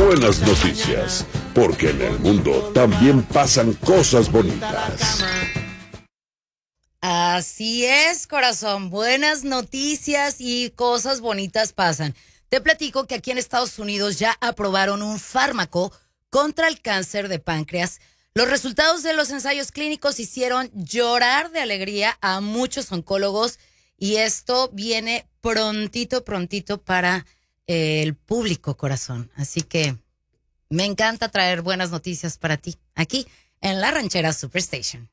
buenas noticias, porque en el mundo también pasan cosas bonitas. Así es, corazón. Buenas noticias y cosas bonitas pasan. Te platico que aquí en Estados Unidos ya aprobaron un fármaco contra el cáncer de páncreas. Los resultados de los ensayos clínicos hicieron llorar de alegría a muchos oncólogos y esto viene prontito, prontito para el público, corazón. Así que me encanta traer buenas noticias para ti aquí en La Ranchera Superstation.